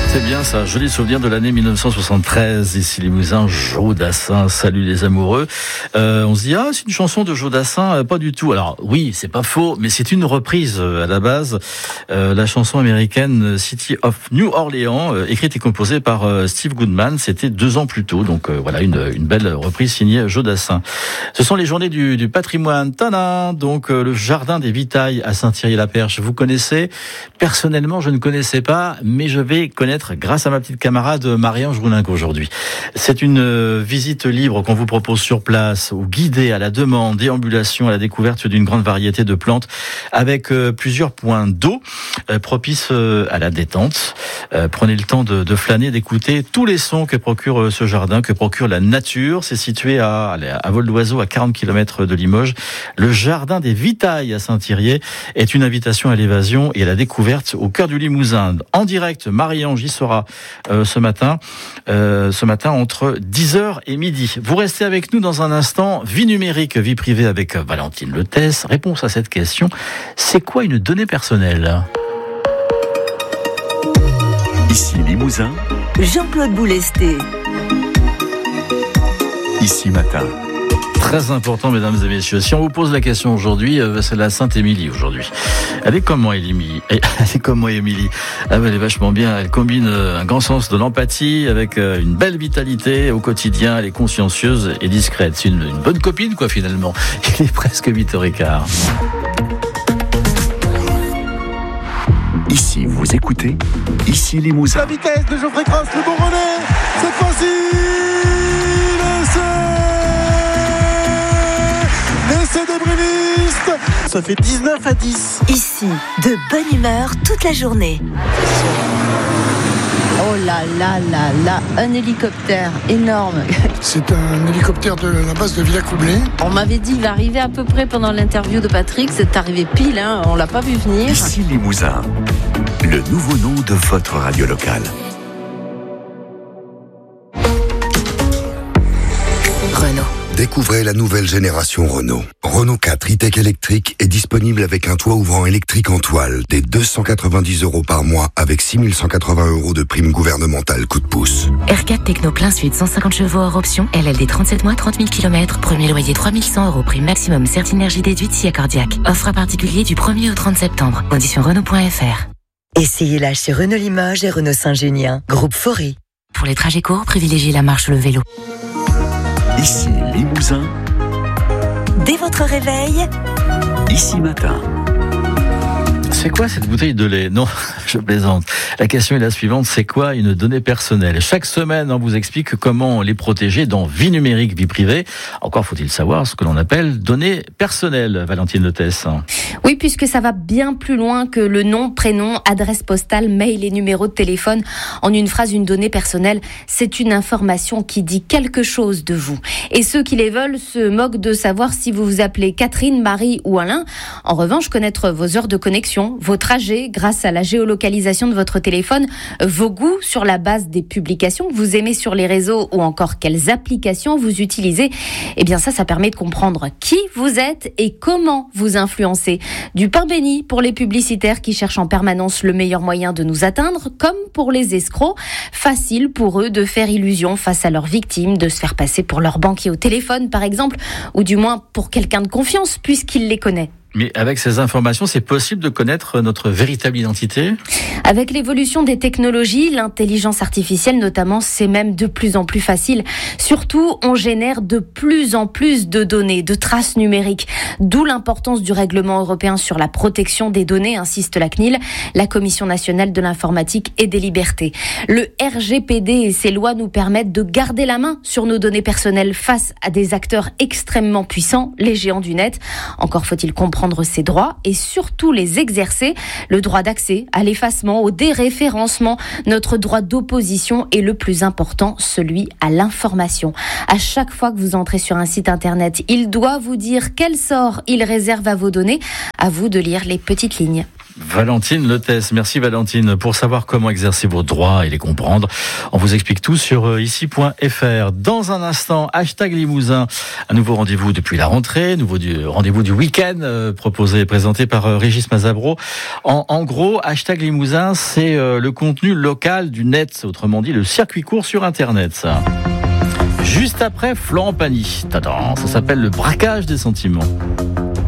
C'est bien ça, joli souvenir de l'année 1973, ici Limousin, Joe Dassin, salut les amoureux. On se dit, c'est une chanson de Joe Dassin, pas du tout. Alors oui, c'est pas faux, mais c'est une reprise à la base. La chanson américaine City of New Orleans, écrite et composée par Steve Goodman, c'était 2 ans plus tôt. Donc voilà, une belle reprise signée Joe Dassin. Ce sont les journées du patrimoine. Tadam, donc le jardin des Vitailles à Saint-Thierry-la-Perche. Vous connaissez? Personnellement, je ne connaissais pas, mais je vais connaître grâce à ma petite camarade Marie-Ange Roulinck aujourd'hui. C'est une visite libre qu'on vous propose sur place, ou guidée à la demande, déambulation à la découverte d'une grande variété de plantes, avec plusieurs points d'eau propices à la détente. Prenez le temps de flâner, d'écouter tous les sons que procure ce jardin, que procure la nature. C'est situé à vol d'oiseau à 40 km de Limoges. Le jardin des Vitailles à Saint-Thierry est une invitation à l'évasion et à la découverte au cœur du Limousin. En direct, Marie-Ange y sera ce matin entre 10h et midi. Vous restez avec nous dans un instant. Vie numérique, vie privée avec Valentine Letès. Réponse à cette question, c'est quoi une donnée personnelle? Ici Limousin, Jean-Claude Boulesté. Ici Matin. Très important, mesdames et messieurs. Si on vous pose la question aujourd'hui, c'est la Sainte-Émilie aujourd'hui. Elle est comme moi, Émilie. Elle est vachement bien. Elle combine un grand sens de l'empathie avec une belle vitalité au quotidien. Elle est consciencieuse et discrète. C'est une bonne copine, quoi, finalement. Il est presque 8h15. Ici, vous écoutez. Ici Limousin. La vitesse de Geoffrey Cros, le bon relais. Cette fois-ci, l'essai des brivistes. Ça fait 19-10. Ici, de bonne humeur toute la journée. Oh là là là là, un hélicoptère énorme. C'est un hélicoptère de la base de Villacoublay. On m'avait dit qu'il va arriver à peu près pendant l'interview de Patrick. C'est arrivé pile, on l'a pas vu venir. Ici Limousin, le nouveau nom de votre radio locale. Renault. Découvrez la nouvelle génération Renault. Renault 4 e-tech électrique est disponible avec un toit ouvrant électrique en toile dès 290 € par mois avec 6180 € de prime gouvernementale coup de pouce. R4 Techno plein suite 150 chevaux hors option, LLD 37 mois 30 000 km, premier loyer 3100 €, prime maximum Certinergie déduite si accordiaque. Offre à particulier du 1er au 30 septembre. Conditions Renault.fr. Essayez-la chez Renault Limoges et Renault Saint-Junien. Groupe Forêt. Pour les trajets courts, privilégiez la marche ou le vélo. Ici Limousin, Dès votre réveil, Ici Matin. C'est quoi cette bouteille de lait? Non, je plaisante. La question est la suivante, c'est quoi une donnée personnelle? Chaque semaine, on vous explique comment les protéger dans vie numérique, vie privée. Encore faut-il savoir ce que l'on appelle données personnelles, Valentine Letès. Oui, puisque ça va bien plus loin que le nom, prénom, adresse postale, mail et numéro de téléphone. En une phrase, une donnée personnelle, c'est une information qui dit quelque chose de vous. Et ceux qui les veulent se moquent de savoir si vous vous appelez Catherine, Marie ou Alain. En revanche, connaître vos heures de connexion, vos trajets grâce à la géolocalisation de votre téléphone, vos goûts sur la base des publications que vous aimez sur les réseaux ou encore quelles applications vous utilisez, eh bien ça permet de comprendre qui vous êtes et comment vous influencez. Du pain béni pour les publicitaires qui cherchent en permanence le meilleur moyen de nous atteindre, comme pour les escrocs. Facile pour eux de faire illusion face à leurs victimes, de se faire passer pour leur banquier au téléphone par exemple, ou du moins pour quelqu'un de confiance puisqu'il les connaît. Mais avec ces informations, c'est possible de connaître notre véritable identité? Avec l'évolution des technologies, l'intelligence artificielle notamment, c'est même de plus en plus facile. Surtout, on génère de plus en plus de données, de traces numériques. D'où l'importance du règlement européen sur la protection des données, insiste la CNIL, la Commission nationale de l'informatique et des libertés. Le RGPD et ses lois nous permettent de garder la main sur nos données personnelles face à des acteurs extrêmement puissants, les géants du net. Encore faut-il comprendre ses droits et surtout les exercer. Le droit d'accès à l'effacement, au déréférencement, notre droit d'opposition et le plus important, celui à l'information. À chaque fois que vous entrez sur un site internet, il doit vous dire quel sort il réserve à vos données. À vous de lire les petites lignes. Valentine Letès. Merci Valentine. Pour savoir comment exercer vos droits et les comprendre, on vous explique tout sur ici.fr. Dans un instant, #Limousin. Un nouveau rendez-vous depuis la rentrée, rendez-vous du week-end proposé et présenté par Régis Mazabro. En gros, #Limousin, c'est le contenu local du net, autrement dit le circuit court sur Internet. Ça. Juste après, Florent Pagny. Ça s'appelle le braquage des sentiments.